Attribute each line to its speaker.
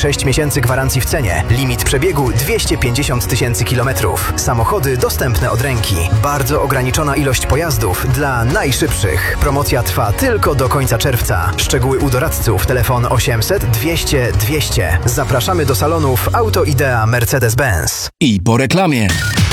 Speaker 1: 6 miesięcy gwarancji w cenie. Limit przebiegu 250 tysięcy kilometrów. Samochody dostępne od ręki. Bardzo ograniczona ilość pojazdów dla najszybszych. Promocja trwa tylko do końca czerwca. Szczegóły u doradców. Telefon 800 200 200. Zapraszamy do salonów Auto Idea Mercedes-Benz.
Speaker 2: I po reklamie.